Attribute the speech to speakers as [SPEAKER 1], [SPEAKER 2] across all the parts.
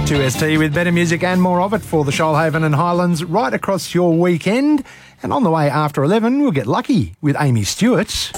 [SPEAKER 1] 2ST with better music and more of it for the Shoalhaven and Highlands right across your weekend. And on the way after 11, we'll get lucky with Amy Stewart.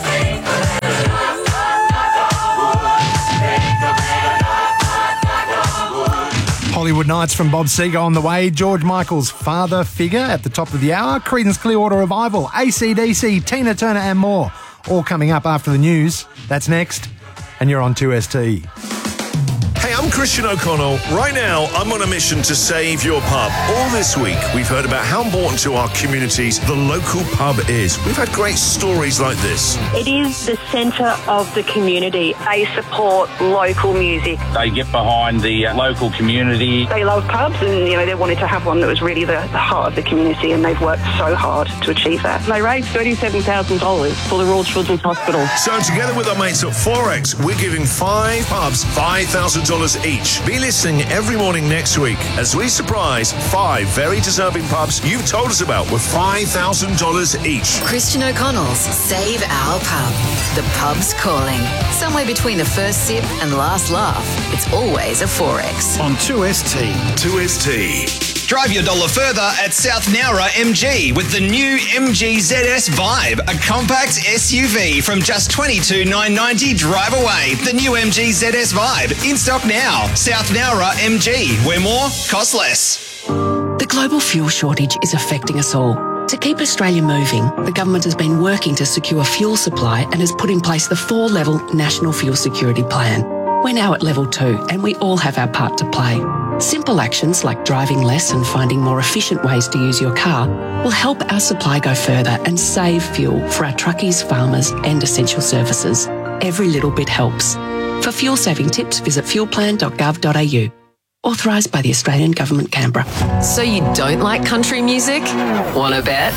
[SPEAKER 1] Hollywood Nights from Bob Seger on the way. George Michael's father figure at the top of the hour. Creedence Clearwater Revival, AC/DC, Tina Turner and more. All coming up after the news. That's next. And you're on 2ST.
[SPEAKER 2] Hey, I'm Christian O'Connell. Right now, I'm on a mission to save your pub. All this week, we've heard about how important to our communities the local pub is. We've had great stories like this.
[SPEAKER 3] It is the centre of the community. They support local music.
[SPEAKER 4] They get behind the local community.
[SPEAKER 3] They love pubs and, they wanted to have one that was really the heart of the community, and they've worked so hard to achieve that. They raised $37,000 for the Royal Children's Hospital.
[SPEAKER 2] So together with our mates at Forex, we're giving 5 pubs $5,000 each. Be listening every morning next week as we surprise 5 very deserving pubs you've told us about with $5,000 each.
[SPEAKER 5] Christian O'Connell's Save Our Pub. The pub's calling. Somewhere between the first sip and last laugh, it's always a Forex.
[SPEAKER 6] On 2ST.
[SPEAKER 2] 2ST.
[SPEAKER 7] Drive your dollar further at South Nowra MG with the new MG ZS Vibe, a compact SUV from just $22,990 drive away. The new MG ZS Vibe, in stock now. South Nowra MG, where more costs less.
[SPEAKER 8] The global fuel shortage is affecting us all. To keep Australia moving, the government has been working to secure fuel supply and has put in place the 4-level National Fuel Security Plan. We're now at level 2 and we all have our part to play. Simple actions like driving less and finding more efficient ways to use your car will help our supply go further and save fuel for our truckies, farmers and essential services. Every little bit helps. For fuel saving tips, visit fuelplan.gov.au. Authorised by the Australian Government, Canberra.
[SPEAKER 5] So you don't like country music? Wanna bet?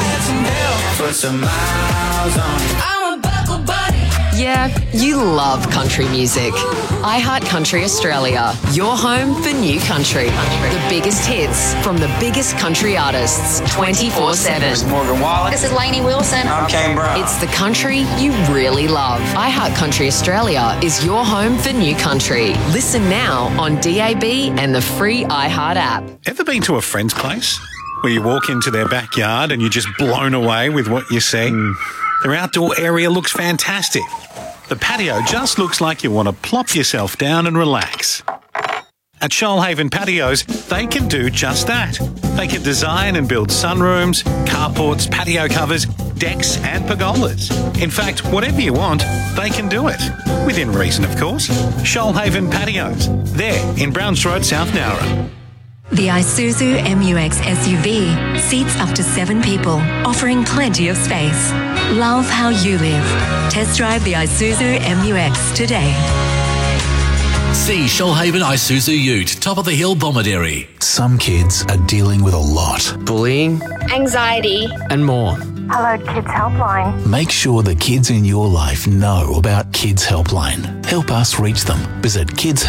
[SPEAKER 5] Yeah, you love country music. iHeart Country Australia, your home for new country. The biggest hits from the biggest country artists, 24/7.
[SPEAKER 9] This is Morgan Wallen.
[SPEAKER 10] This is Lainey Wilson.
[SPEAKER 9] I'm Kane Brown.
[SPEAKER 5] It's the country you really love. iHeart Country Australia is your home for new country. Listen now on DAB and the free iHeart app.
[SPEAKER 6] Ever been to a friend's place where you walk into their backyard and you're just blown away with what you see? Their outdoor area looks fantastic. The patio just looks like you want to plop yourself down and relax. At Shoalhaven Patios, they can do just that. They can design and build sunrooms, carports, patio covers, decks and pergolas. In fact, whatever you want, they can do it. Within reason, of course. Shoalhaven Patios. There in Browns Road, South Nowra.
[SPEAKER 11] The Isuzu MU-X SUV seats up to 7 people, offering plenty of space. Love how you live. Test drive the Isuzu MU-X today.
[SPEAKER 12] See Shoalhaven Isuzu Ute, top of the hill, Bomaderry. Some kids are dealing with a lot.
[SPEAKER 13] Bullying,
[SPEAKER 10] anxiety,
[SPEAKER 13] and more.
[SPEAKER 14] Hello Kids Helpline.
[SPEAKER 12] Make sure the kids in your life know about Kids Helpline. Help us reach them. Visit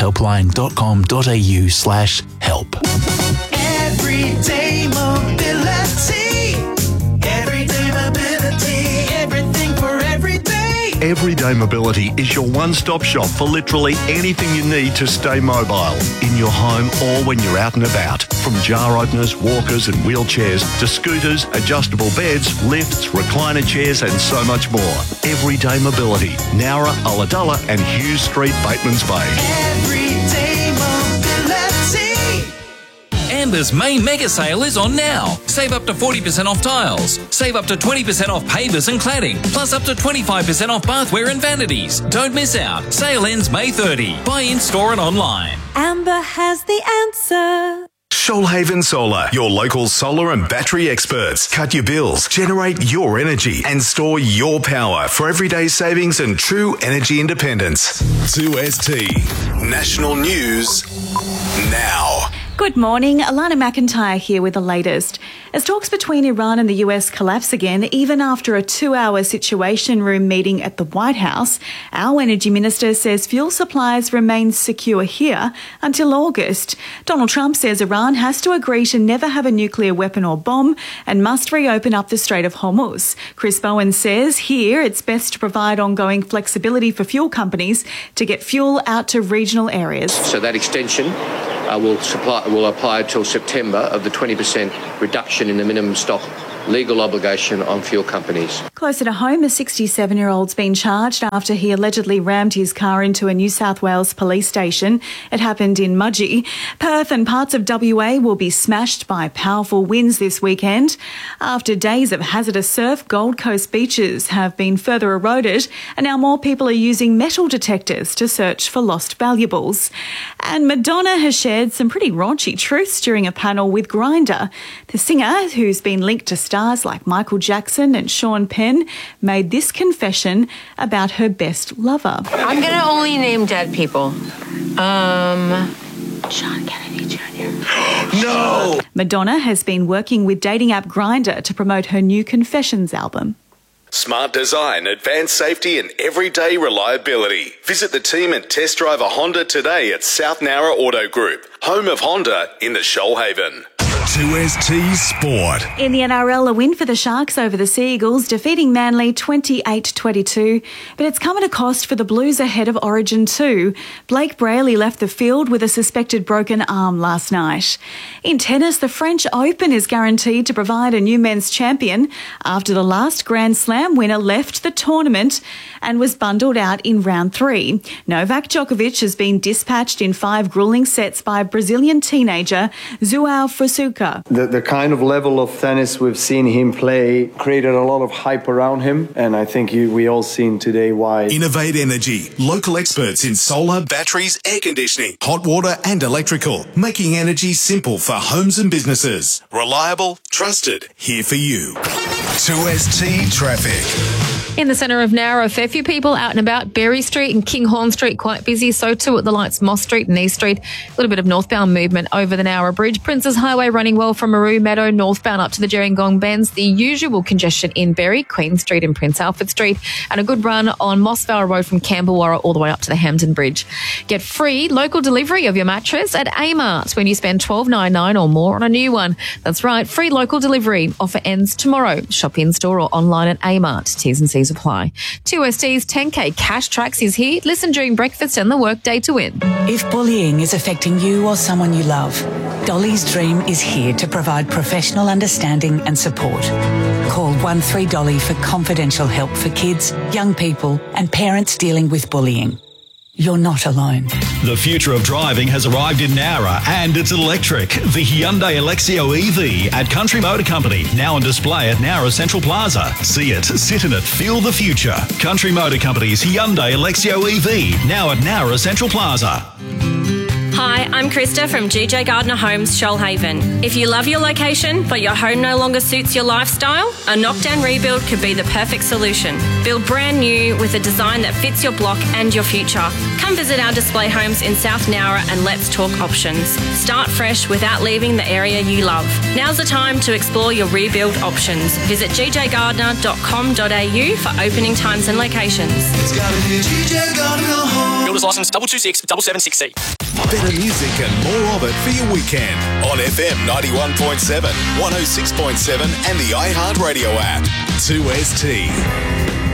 [SPEAKER 12] kidshelpline.com.au/help.
[SPEAKER 15] Everyday mobility. Everyday mobility. Everything for every day.
[SPEAKER 16] Everyday Mobility is your one-stop shop for literally anything you need to stay mobile, in your home or when you're out and about. From jar openers, walkers and wheelchairs to scooters, adjustable beds, lifts, recliner chairs and so much more. Everyday Mobility, Nowra, Ulladulla and Hughes Street, Batemans Bay.
[SPEAKER 15] Everyday mobility.
[SPEAKER 17] Amber's main mega sale is on now. Save up to 40% off tiles. Save up to 20% off pavers and cladding. Plus up to 25% off bathware and vanities. Don't miss out. Sale ends May 30. Buy in store and online.
[SPEAKER 18] Amber has the answer.
[SPEAKER 2] Shoalhaven Solar, your local solar and battery experts. Cut your bills, generate your energy, and store your power for everyday savings and true energy independence. 2ST National News now.
[SPEAKER 19] Good morning, Alana McIntyre here with the latest. As talks between Iran and the US collapse again, even after a 2-hour Situation Room meeting at the White House, our Energy Minister says fuel supplies remain secure here until August. Donald Trump says Iran has to agree to never have a nuclear weapon or bomb and must reopen up the Strait of Hormuz. Chris Bowen says here it's best to provide ongoing flexibility for fuel companies to get fuel out to regional areas.
[SPEAKER 20] So that extension
[SPEAKER 9] will apply till September of the 20% reduction in the minimum stock legal obligation on fuel companies.
[SPEAKER 19] Closer to home, a 67-year-old's been charged after he allegedly rammed his car into a New South Wales police station. It happened in Mudgee. Perth and parts of WA will be smashed by powerful winds this weekend. After days of hazardous surf, Gold Coast beaches have been further eroded, and now more people are using metal detectors to search for lost valuables. And Madonna has shared some pretty raunchy truths during a panel with Grindr. The singer, who's been linked to stars like Michael Jackson and Sean Penn, made this confession about her best lover.
[SPEAKER 13] I'm going to only name dead people. John Kennedy Jr.
[SPEAKER 9] No!
[SPEAKER 19] Madonna has been working with dating app Grindr to promote her new Confessions album.
[SPEAKER 2] Smart design, advanced safety and everyday reliability. Visit the team at Test Drive a Honda today at South Nowra Auto Group, home of Honda in the Shoalhaven. 2ST Sport.
[SPEAKER 19] In the NRL, a win for the Sharks over the Sea Eagles, defeating Manly 28-22. But it's come at a cost for the Blues ahead of Origin 2. Blake Brayley left the field with a suspected broken arm last night. In tennis, the French Open is guaranteed to provide a new men's champion after the last Grand Slam winner left the tournament and was bundled out in round 3. Novak Djokovic has been dispatched in 5 gruelling sets by Brazilian teenager João Fusuka.
[SPEAKER 20] The kind of level of tennis we've seen him play created a lot of hype around him, and I think we all seen today why.
[SPEAKER 2] Innovate Energy, local experts in solar, batteries, air conditioning, hot water and electrical, making energy simple for homes and businesses. Reliable, trusted, here for you. 2ST Traffic.
[SPEAKER 21] In the centre of Nowra, a fair few people out and about. Berry Street and Kinghorn Street quite busy. So too at the lights, Moss Street and East Street. A little bit of northbound movement over the Nowra Bridge. Princes Highway running well from Maru Meadow northbound up to the Gerringong Bends. The usual congestion in Berry, Queen Street and Prince Alfred Street. And a good run on Mossvale Road from Campbellwarra all the way up to the Hampton Bridge. Get free local delivery of your mattress at Amart when you spend $12.99 or more on a new one. That's right, free local delivery. Offer ends tomorrow. Shop in store or online at Amart. T's and C's apply. 2ST's 10K Cash Tracks is here. Listen during breakfast and the workday to win.
[SPEAKER 22] If bullying is affecting you or someone you love, Dolly's Dream is here to provide professional understanding and support. Call 13Dolly for confidential help for kids, young people and parents dealing with bullying. You're not alone.
[SPEAKER 23] The future of driving has arrived in Nowra and it's electric. The Hyundai Alexio EV at Country Motor Company, now on display at Nowra Central Plaza. See it, sit in it, feel the future. Country Motor Company's Hyundai Alexio EV, now at Nowra Central Plaza.
[SPEAKER 24] Hi, I'm Krista from GJ Gardner Homes, Shoalhaven. If you love your location, but your home no longer suits your lifestyle, a knockdown rebuild could be the perfect solution. Build brand new with a design that fits your block and your future. Come visit our display homes in South Nowra and let's talk options. Start fresh without leaving the area you love. Now's the time to explore your rebuild options. Visit gjgardner.com.au for opening times and locations.
[SPEAKER 15] It's gotta be GJ Gardner Home.
[SPEAKER 25] Builder's license 226-776C.
[SPEAKER 2] Better music and more of it for your weekend on FM 91.7, 106.7 and the iHeartRadio app. 2ST.